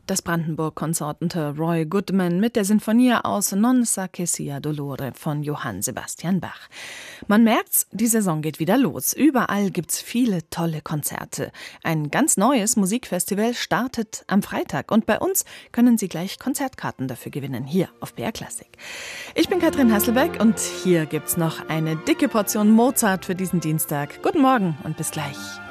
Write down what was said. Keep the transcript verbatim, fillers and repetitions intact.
Das Brandenburg-Konsort unter Roy Goodman mit der Sinfonie aus Non sa che sia dolore von Johann Sebastian Bach. Man merkt's, die Saison geht wieder los. Überall gibt's viele tolle Konzerte. Ein ganz neues Musikfestival startet am Freitag und bei uns können Sie gleich Konzertkarten dafür gewinnen, hier auf B R Klassik. Ich bin Katrin Hasselbeck und hier gibt's noch eine dicke Portion Mozart für diesen Dienstag. Guten Morgen und bis gleich.